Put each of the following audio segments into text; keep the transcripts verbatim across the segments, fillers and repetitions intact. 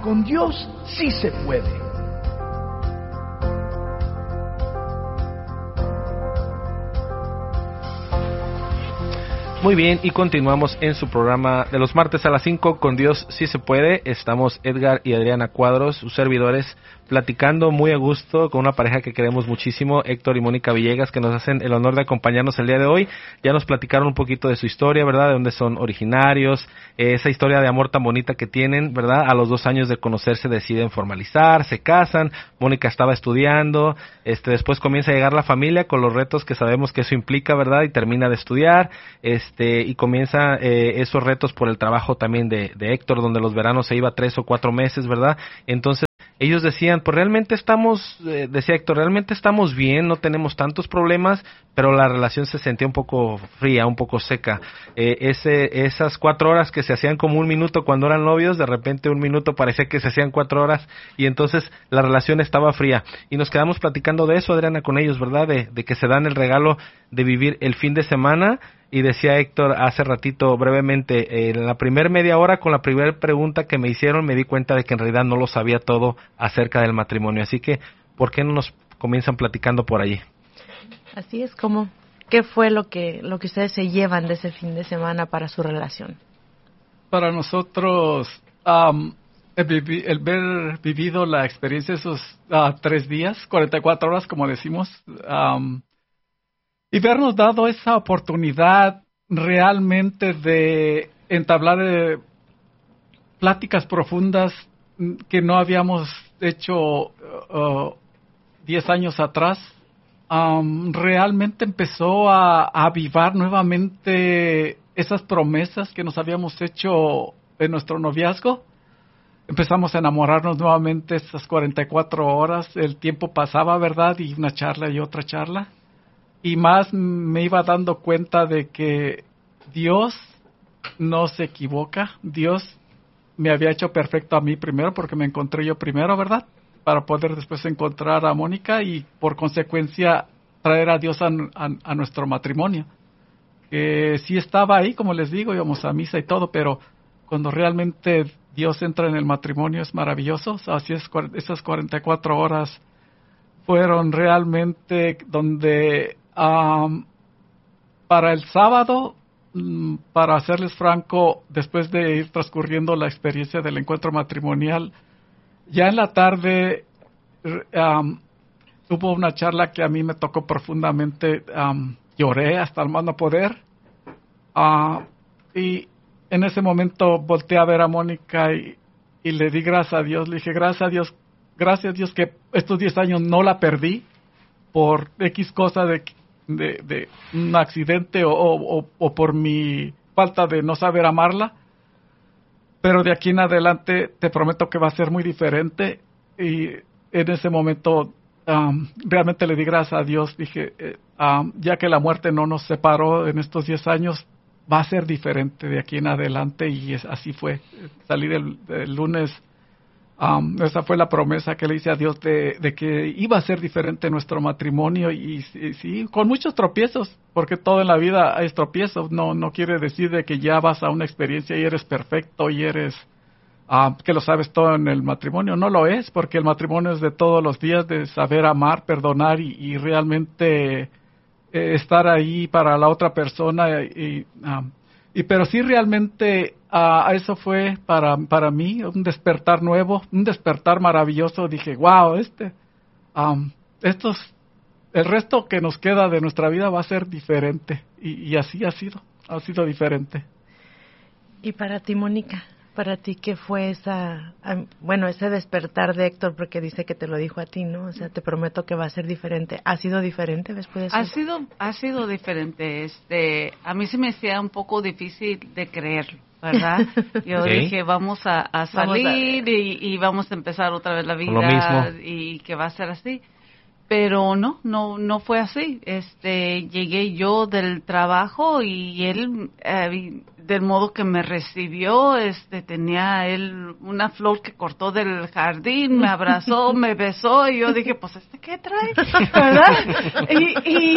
Con Dios sí se puede. Muy bien, y continuamos en su programa de los martes a las cinco, Con Dios sí se puede. Estamos Edgar y Adriana Cuadros, sus servidores, platicando muy a gusto con una pareja que queremos muchísimo, Héctor y Mónica Villegas, que nos hacen el honor de acompañarnos el día de hoy. Ya nos platicaron un poquito de su historia, ¿verdad? De dónde son originarios, eh, esa historia de amor tan bonita que tienen, ¿verdad? A los dos años de conocerse deciden formalizar, se casan, Mónica estaba estudiando, este, después comienza a llegar la familia con los retos que sabemos que eso implica, ¿verdad? Y termina de estudiar, este, y comienza eh, esos retos por el trabajo también de, de Héctor, donde los veranos se iba tres o cuatro meses, ¿verdad? Entonces, ellos decían, pues realmente estamos, eh, decía Héctor, realmente estamos bien, no tenemos tantos problemas, pero la relación se sentía un poco fría, un poco seca. Eh, ese, esas cuatro horas que se hacían como un minuto cuando eran novios, de repente un minuto parecía que se hacían cuatro horas, y entonces la relación estaba fría. Y nos quedamos platicando de eso, Adriana, con ellos, ¿verdad? De, de que se dan el regalo de vivir el fin de semana. Y decía Héctor hace ratito brevemente, eh, en la primer media hora con la primera pregunta que me hicieron me di cuenta de que en realidad no lo sabía todo acerca del matrimonio. Así que, ¿por qué no nos comienzan platicando por allí? Así es, como, ¿qué fue lo que, lo que ustedes se llevan de ese fin de semana para su relación? Para nosotros, um, el, vivi- el ver vivido la experiencia esos uh, tres días, cuarenta y cuatro horas, como decimos, um, y vernos dado esa oportunidad realmente de entablar eh, pláticas profundas que no habíamos hecho uh, diez años atrás, um, realmente empezó a, a avivar nuevamente esas promesas que nos habíamos hecho en nuestro noviazgo. Empezamos a enamorarnos nuevamente esas cuarenta y cuatro horas, el tiempo pasaba, ¿verdad? Y una charla y otra charla. Y más me iba dando cuenta de que Dios no se equivoca. Dios me había hecho perfecto a mí primero porque me encontré yo primero, ¿verdad? Para poder después encontrar a Mónica y por consecuencia traer a Dios a, a, a nuestro matrimonio. Que sí estaba ahí, como les digo, íbamos a misa y todo, pero cuando realmente Dios entra en el matrimonio es maravilloso. Así es, esas cuarenta y cuatro horas fueron realmente donde um, para el sábado, um, para serles franco, después de ir transcurriendo la experiencia del encuentro matrimonial, ya en la tarde um, hubo una charla que a mí me tocó profundamente, um, lloré hasta el más no poder, uh, y en ese momento volteé a ver a Mónica y, y le di gracias a Dios, le dije gracias a Dios, gracias a Dios que estos diez años no la perdí por X cosa de, de, de un accidente o, o, o por mi falta de no saber amarla, pero de aquí en adelante te prometo que va a ser muy diferente. Y en ese momento um, realmente le di gracias a Dios, dije, eh, um, ya que la muerte no nos separó en estos diez años, va a ser diferente de aquí en adelante, y es, así fue. Salí del, del lunes. Um, esa fue la promesa que le hice a Dios de, de que iba a ser diferente nuestro matrimonio, y, y sí, con muchos tropiezos, porque todo en la vida es tropiezos. No, no quiere decir de que ya vas a una experiencia y eres perfecto y eres uh, que lo sabes todo en el matrimonio. No lo es, porque el matrimonio es de todos los días, de saber amar, perdonar y, y realmente eh, estar ahí para la otra persona. Y, um, y pero sí realmente Uh, eso fue para para mí un despertar nuevo, un despertar maravilloso. Dije, wow, este, um, estos, el resto que nos queda de nuestra vida va a ser diferente, y, y así ha sido, ha sido diferente. Y para ti, Mónica, para ti, ¿qué fue esa, um, bueno, ese despertar de Héctor? Porque dice que te lo dijo a ti, ¿no? O sea, te prometo que va a ser diferente. ¿Ha sido diferente después de eso? Ha sido, ha sido diferente. Este, a mí se me hacía un poco difícil de creerlo, ¿verdad? Yo okay. dije, vamos a, a salir vamos a... Y, y vamos a empezar otra vez la vida, lo mismo. Y que va a ser así. Pero no, no, no fue así. Este, llegué yo del trabajo y él, eh, del modo que me recibió, este, tenía él una flor que cortó del jardín, me abrazó, me besó, y yo dije, pues, ¿este qué trae? ¿Verdad? Y, y,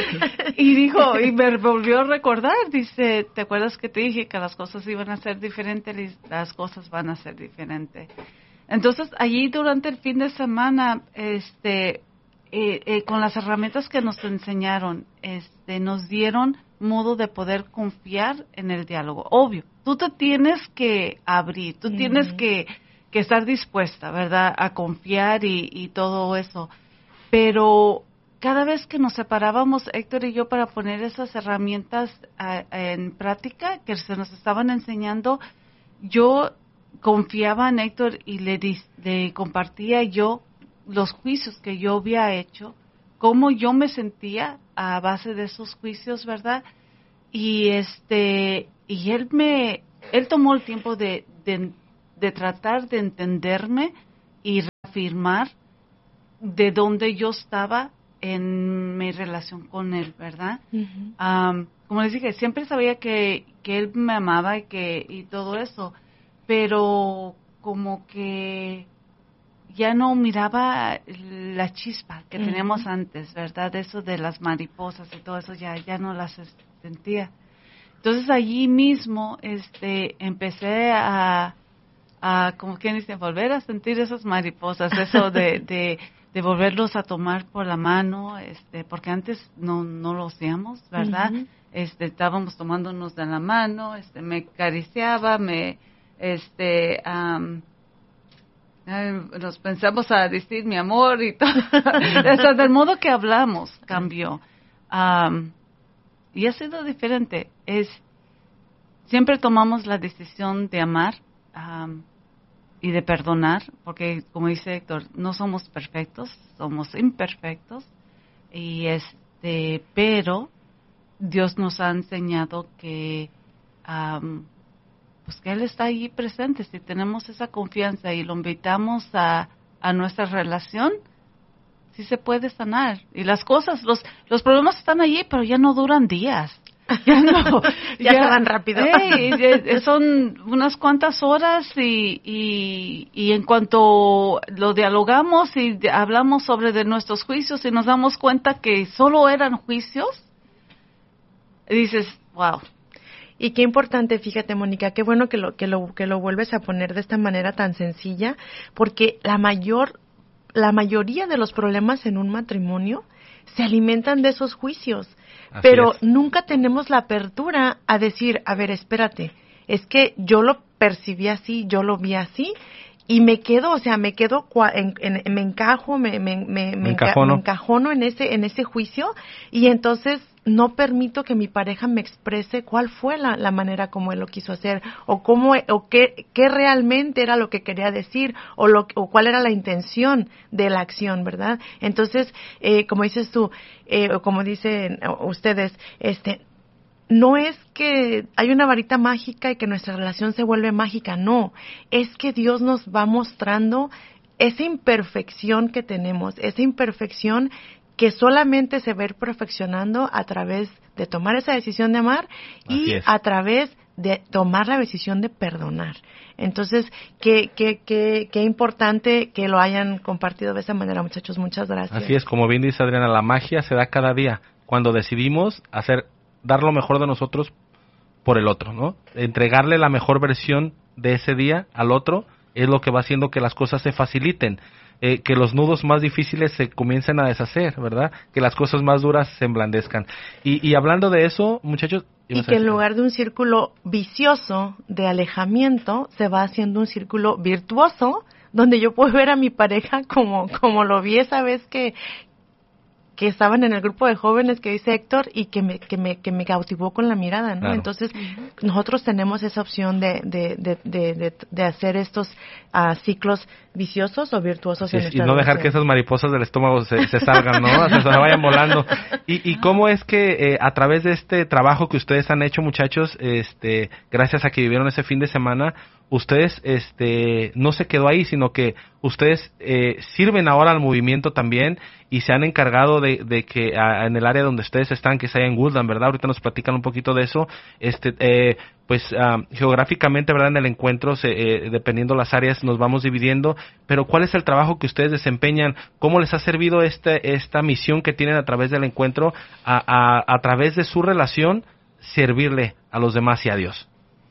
y dijo, y me volvió a recordar, dice, ¿te acuerdas que te dije que las cosas iban a ser diferentes? Las cosas van a ser diferentes. Entonces, allí durante el fin de semana, este, eh, eh, con las herramientas que nos enseñaron, este, nos dieron modo de poder confiar en el diálogo. Obvio, tú te tienes que abrir, tú uh-huh. tienes que, que estar dispuesta, ¿verdad?, a confiar y, y todo eso. Pero cada vez que nos separábamos, Héctor y yo, para poner esas herramientas a, a, en práctica que se nos estaban enseñando, yo confiaba en Héctor y le, le compartía yo los juicios que yo había hecho, cómo yo me sentía a base de esos juicios, ¿verdad? Y este y él me él tomó el tiempo de, de, de tratar de entenderme y reafirmar de dónde yo estaba en mi relación con él, ¿verdad? Uh-huh. Um, como les dije, siempre sabía que, que él me amaba y que y todo eso, pero como que ya no miraba la chispa que uh-huh. teníamos antes, ¿verdad? Eso de las mariposas y todo eso, ya ya no las sentía. Entonces allí mismo este empecé a, a como quien dice, volver a sentir esas mariposas, eso de, de, de volverlos a tomar por la mano, este porque antes no no lo hacíamos, ¿verdad? Uh-huh. Este estábamos tomándonos de la mano, este me acariciaba, me este um, nos pensamos a decir mi amor y todo. O sea, del modo que hablamos cambió. Um, y ha sido diferente. Es siempre tomamos la decisión de amar um, y de perdonar, porque como dice Héctor, no somos perfectos, somos imperfectos. Y este, pero Dios nos ha enseñado que um, pues que Él está ahí presente. Si tenemos esa confianza y lo invitamos a, a nuestra relación, sí se puede sanar. Y las cosas, los los problemas están allí, pero ya no duran días. Ya no. ya, ya se van rápido. Hey, son unas cuantas horas y, y, y en cuanto lo dialogamos y hablamos sobre de nuestros juicios y nos damos cuenta que solo eran juicios, dices, wow. Y qué importante, fíjate, Mónica, qué bueno que lo que lo que lo vuelves a poner de esta manera tan sencilla, porque la mayor la mayoría de los problemas en un matrimonio se alimentan de esos juicios, Así pero es. Nunca tenemos la apertura a decir, a ver, espérate, es que yo lo percibí así, yo lo vi así y me quedo, o sea, me quedo en, en, me encajo, me me me, me, encajono. me encajono en ese en ese juicio y entonces no permito que mi pareja me exprese cuál fue la, la manera como él lo quiso hacer o cómo o qué, qué realmente era lo que quería decir o lo o cuál era la intención de la acción, ¿verdad? Entonces, eh, como dices tú, eh, o como dicen ustedes, este, no es que hay una varita mágica y que nuestra relación se vuelve mágica, no, es que Dios nos va mostrando esa imperfección que tenemos, esa imperfección que solamente se va a ir perfeccionando a través de tomar esa decisión de amar y a través de tomar la decisión de perdonar. Entonces, qué, qué, qué, qué importante que lo hayan compartido de esa manera, muchachos. Muchas gracias. Así es, como bien dice Adriana, la magia se da cada día cuando decidimos hacer, dar lo mejor de nosotros por el otro, ¿no? Entregarle la mejor versión de ese día al otro es lo que va haciendo que las cosas se faciliten. Eh, que los nudos más difíciles se comiencen a deshacer, ¿verdad? Que las cosas más duras se emblandezcan. Y, y hablando de eso, muchachos... Y que en lugar de un círculo vicioso de alejamiento, se va haciendo un círculo virtuoso, donde yo puedo ver a mi pareja como, como lo vi esa vez que... que estaban en el grupo de jóvenes que dice Héctor y que me que me que me cautivó con la mirada, ¿no? Claro. Entonces uh-huh. nosotros tenemos esa opción de de de de, de, de hacer estos uh, ciclos viciosos o virtuosos sí, en nuestra y no relación. dejar que esas mariposas del estómago se, se salgan, ¿no? O sea, se vayan volando. Y, y cómo es que eh, a través de este trabajo que ustedes han hecho, muchachos, este, gracias a que vivieron ese fin de semana, ustedes este no se quedó ahí, sino que ustedes eh, sirven ahora al movimiento también y se han encargado de, de que a, en el área donde ustedes están, que es allá en Woodland, ¿verdad? Ahorita nos platican un poquito de eso. Este, eh, pues um, geográficamente, ¿verdad? En el encuentro, se, eh, dependiendo las áreas, nos vamos dividiendo. Pero ¿cuál es el trabajo que ustedes desempeñan? ¿Cómo les ha servido este, esta misión que tienen a través del encuentro, a, a, a través de su relación, servirle a los demás y a Dios?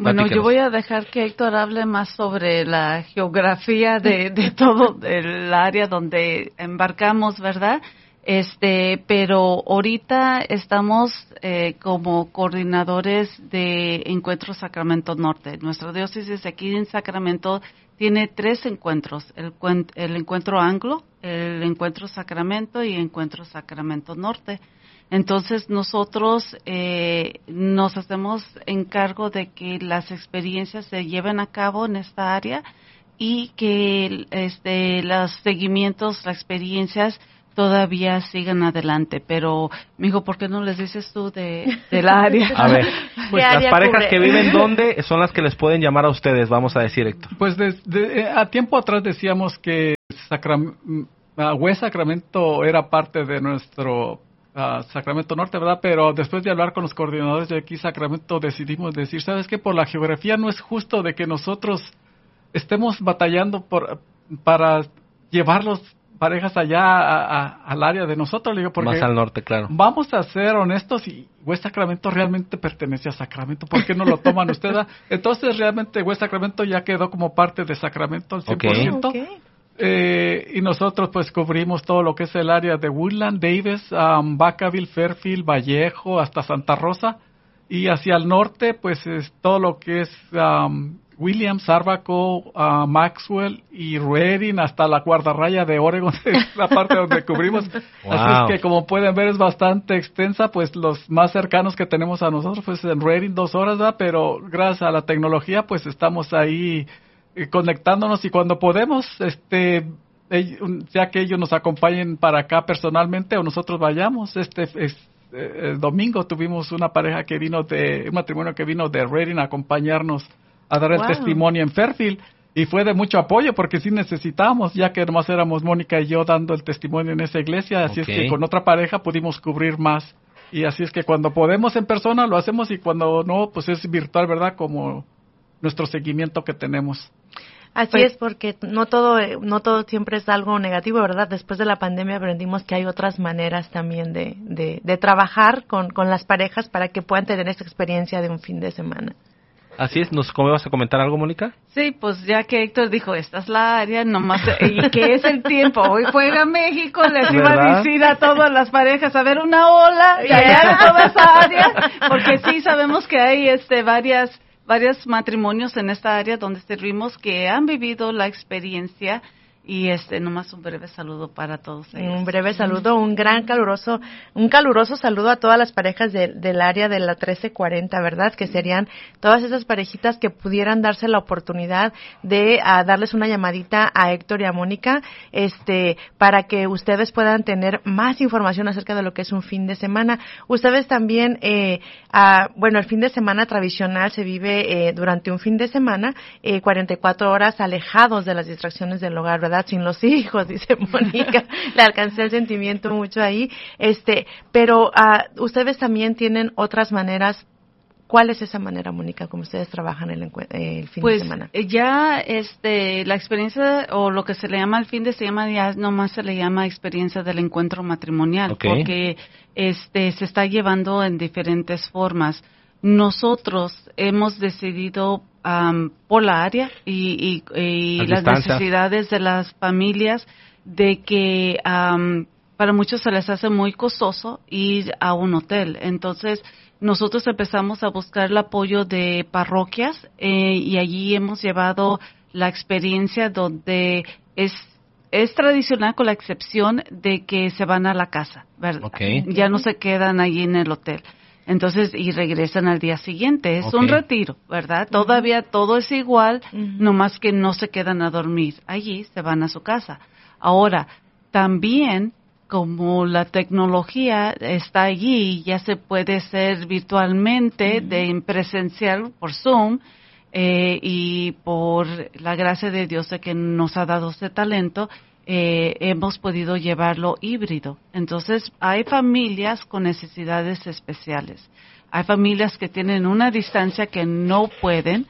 Bueno, yo voy a dejar que Héctor hable más sobre la geografía de, de todo el área donde embarcamos, ¿verdad? Este, pero ahorita estamos eh, como coordinadores de Encuentro Sacramento Norte. Nuestra diócesis aquí en Sacramento tiene tres encuentros, el, el Encuentro Anglo, el Encuentro Sacramento y Encuentro Sacramento Norte. Entonces nosotros eh, nos hacemos encargo de que las experiencias se lleven a cabo en esta área y que este, los seguimientos, las experiencias todavía sigan adelante. Pero, mijo, ¿por qué no les dices tú de, del área? A ver, pues las parejas cubre? que viven ¿dónde son las que les pueden llamar a ustedes? Vamos a decir, Héctor. Pues de, de, a tiempo atrás decíamos que Sacram, uh, West Sacramento era parte de nuestro uh, Sacramento Norte, ¿verdad? Pero después de hablar con los coordinadores de aquí Sacramento decidimos decir, ¿sabes qué? Por la geografía no es justo de que nosotros estemos batallando por para llevarlos parejas allá a, a, al área de nosotros, le digo, porque más al norte, claro. Vamos a ser honestos y West Sacramento realmente pertenece a Sacramento, ¿por qué no lo toman ustedes? Entonces realmente West Sacramento ya quedó como parte de Sacramento al cien por ciento. Okay. Eh, y nosotros pues cubrimos todo lo que es el área de Woodland, Davis, um, Vacaville, Fairfield, Vallejo, hasta Santa Rosa, y hacia el norte pues es todo lo que es um, Williams, Arbaco, uh, Maxwell y Redding, hasta la guardarraya de Oregon, es la parte donde cubrimos. Wow. Así es que como pueden ver es bastante extensa, pues los más cercanos que tenemos a nosotros pues en Redding dos horas, ¿verdad? Pero gracias a la tecnología pues estamos ahí eh, conectándonos y cuando podemos, este, ellos, ya que ellos nos acompañen para acá personalmente o nosotros vayamos, este es, eh, el domingo tuvimos una pareja que vino de, un matrimonio que vino de Redding a acompañarnos a dar Wow. el testimonio en Fairfield y fue de mucho apoyo porque sí necesitábamos, ya que nomás éramos Mónica y yo dando el testimonio en esa iglesia, así Okay. es que con otra pareja pudimos cubrir más y así es que cuando podemos en persona lo hacemos y cuando no, pues es virtual, ¿verdad? Como nuestro seguimiento que tenemos. Así Pues- es, porque no todo, eh, no todo siempre es algo negativo, ¿verdad? Después de la pandemia aprendimos que hay otras maneras también de, de, de trabajar con, con las parejas para que puedan tener esa experiencia de un fin de semana. Así es, ¿nos cómo vas a comentar algo, Mónica? Sí, pues ya que Héctor dijo, esta es la área, nomás, ¿y qué es el tiempo? Hoy juega México, les iba ¿Verdad? a decir a todas las parejas, a ver una ola, y allá de toda esa área, porque sí sabemos que hay este varias, varios matrimonios en esta área donde servimos que han vivido la experiencia. Y este, nomás un breve saludo para todos ellos. Un breve saludo, un gran caluroso, un caluroso saludo a todas las parejas de, del área de la trece cuarenta, ¿verdad? Que serían todas esas parejitas que pudieran darse la oportunidad de a, darles una llamadita a Héctor y a Mónica, este, para que ustedes puedan tener más información acerca de lo que es un fin de semana. Ustedes también, eh, a, bueno, el fin de semana tradicional se vive eh, durante un fin de semana, eh, cuarenta y cuatro horas alejados de las distracciones del hogar, ¿verdad? Sin los hijos, dice Mónica. Le alcancé el sentimiento mucho ahí. Este, pero uh, ustedes también tienen otras maneras. ¿Cuál es esa manera, Mónica, como ustedes trabajan el, encue- eh, el fin pues, de semana? eh, ya este, la experiencia o lo que se le llama el fin de semana ya nomás se le llama experiencia del encuentro matrimonial, Okay. porque este, se está llevando en diferentes formas. Nosotros hemos decidido um, por la área y, y, y Las las distancias. necesidades de las familias de que um, para muchos se les hace muy costoso ir a un hotel. Entonces, nosotros empezamos a buscar el apoyo de parroquias eh, y allí hemos llevado la experiencia donde es es tradicional con la excepción de que se van a la casa, ¿verdad? Okay. Ya no se quedan allí en el hotel. Entonces, y regresan al día siguiente. Es Ok. un retiro, ¿verdad? Todavía todo es igual, Ujú. nomás que no se quedan a dormir. Allí se van a su casa. Ahora, también, como la tecnología está allí, ya se puede hacer virtualmente, de en presencial, por Zoom, eh, y por la gracia de Dios de que nos ha dado ese talento, eh, hemos podido llevarlo híbrido. Entonces, hay familias con necesidades especiales. Hay familias que tienen una distancia que no pueden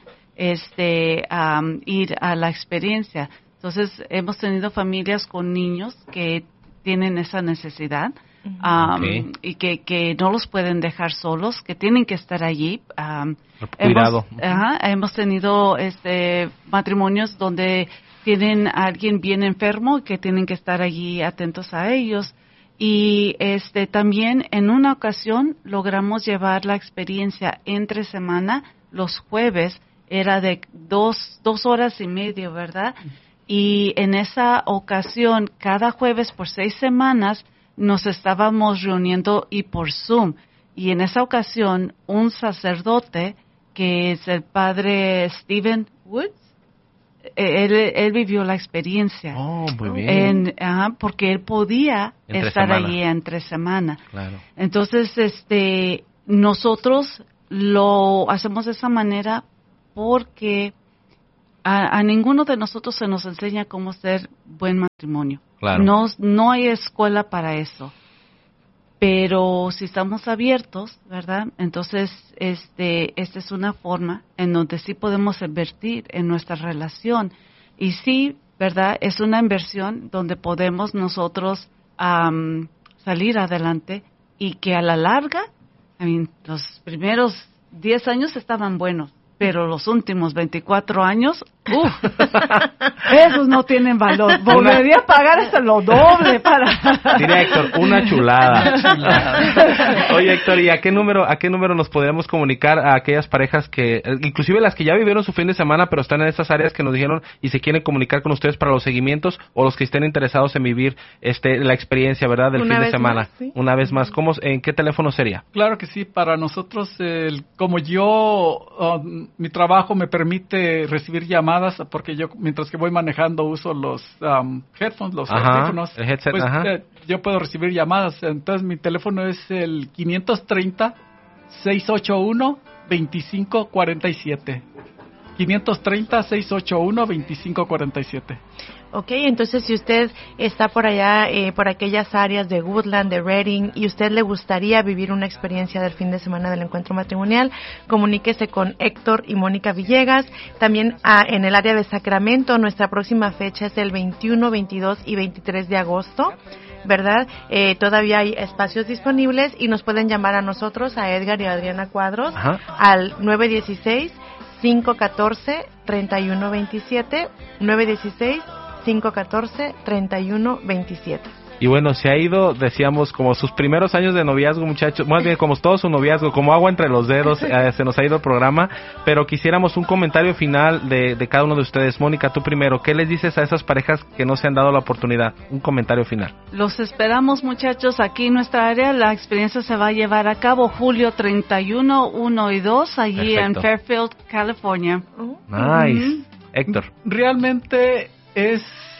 este, um, ir a la experiencia. Entonces, hemos tenido familias con niños que tienen esa necesidad. um, okay. y que, que no los pueden dejar solos, que tienen que estar allí. Um, Cuidado. Hemos, ajá, hemos tenido este matrimonios donde tienen a alguien bien enfermo y que tienen que estar allí atentos a ellos. Y este también en una ocasión logramos llevar la experiencia entre semana, los jueves, era de dos, dos horas y medio, ¿verdad? Y en esa ocasión, cada jueves por seis semanas, nos estábamos reuniendo y por Zoom. Y en esa ocasión, un sacerdote, que es el padre Stephen Woods, él, él vivió la experiencia. Oh, muy bien. En, ajá, porque él podía Entre estar semana. allí entre semana. Claro. Entonces, este, nosotros lo hacemos de esa manera porque a, a ninguno de nosotros se nos enseña cómo ser buen matrimonio. Claro. No, no hay escuela para eso. Pero si estamos abiertos, ¿verdad? Entonces, este, esta es una forma en donde sí podemos invertir en nuestra relación. Y sí, ¿verdad? Es una inversión donde podemos nosotros um, salir adelante y que a la larga, I mean, los primeros diez años estaban buenos, pero los últimos veinticuatro años, ¡uf! Esos no tienen valor. Volvería a pagar hasta lo doble para... Diría Héctor, una chulada. chulada. Oye, Héctor, ¿y a qué número a qué número nos podríamos comunicar a aquellas parejas que, inclusive las que ya vivieron su fin de semana, pero están en esas áreas que nos dijeron y se quieren comunicar con ustedes para los seguimientos, o los que estén interesados en vivir este la experiencia, ¿verdad?, del Una fin de vez semana? más, ¿sí? Una vez más. ¿Cómo, en qué teléfono sería? Claro que sí, para nosotros, el, como yo, uh, mi trabajo me permite recibir llamadas, porque yo mientras que voy manejando uso los um, headphones, los Ajá, audífonos, el headset, pues ajá. eh, yo puedo recibir llamadas. Entonces mi teléfono es el quinientos treinta, seiscientos ochenta y uno, veinticinco cuarenta y siete. quinientos treinta, seiscientos ochenta y uno, veinticinco cuarenta y siete. Ok, entonces si usted está por allá, eh, por aquellas áreas de Woodland, de Redding, y usted le gustaría vivir una experiencia del fin de semana del encuentro matrimonial, comuníquese con Héctor y Mónica Villegas. También ah, en el área de Sacramento, nuestra próxima fecha es el veintiuno, veintidós y veintitrés de agosto, ¿verdad? Eh, todavía hay espacios disponibles y nos pueden llamar a nosotros, a Edgar y a Adriana Cuadros, Ajá. al nueve uno seis, cinco uno cuatro, tres uno dos siete, nueve uno seis, cinco uno cuatro, tres uno dos siete. Y bueno, se ha ido, decíamos, como sus primeros años de noviazgo, muchachos, más bien como todo su noviazgo, como agua entre los dedos, eh, se nos ha ido el programa, pero quisiéramos un comentario final de, de cada uno de ustedes. Mónica, tú primero, ¿qué les dices a esas parejas que no se han dado la oportunidad? Un comentario final. Los esperamos, muchachos, aquí en nuestra área. La experiencia se va a llevar a cabo julio treinta y uno, uno y dos, allí Perfecto. en Fairfield, California. Nice. Ujú. Héctor. Realmente es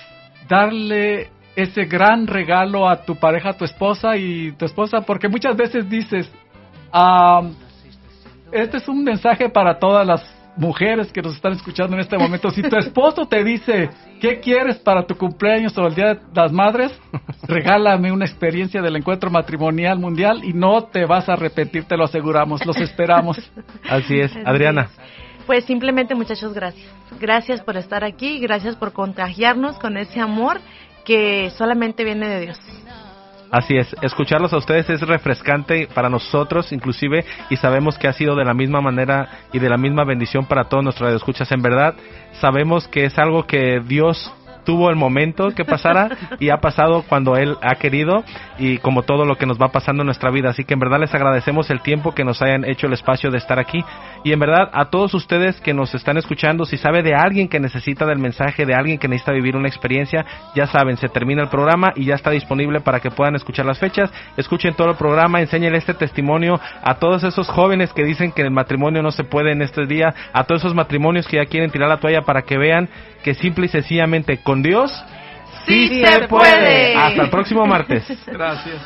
darle ese gran regalo a tu pareja, a tu esposa y tu esposa, porque muchas veces dices, um, este es un mensaje para todas las mujeres que nos están escuchando en este momento. Si tu esposo te dice, ¿qué quieres para tu cumpleaños o el Día de las Madres? Regálame una experiencia del encuentro matrimonial mundial y no te vas a arrepentir, te lo aseguramos, los esperamos. Así es. Adriana. Pues simplemente, muchachos, gracias. Gracias por estar aquí, gracias por contagiarnos con ese amor que solamente viene de Dios. Así es, escucharlos a ustedes es refrescante para nosotros inclusive, y sabemos que ha sido de la misma manera y de la misma bendición para todos nuestros radioescuchas. En verdad, sabemos que es algo que Dios tuvo el momento que pasara y ha pasado cuando Él ha querido, y como todo lo que nos va pasando en nuestra vida. Así que en verdad les agradecemos el tiempo que nos hayan hecho el espacio de estar aquí, y en verdad a todos ustedes que nos están escuchando, si sabe de alguien que necesita del mensaje, de alguien que necesita vivir una experiencia, ya saben, se termina el programa y ya está disponible para que puedan escuchar las fechas. Escuchen todo el programa, enséñenle este testimonio a todos esos jóvenes que dicen que el matrimonio no se puede en este día, a todos esos matrimonios que ya quieren tirar la toalla, para que vean que simple y sencillamente con Dios ¡Sí se puede! Hasta el próximo martes. Gracias.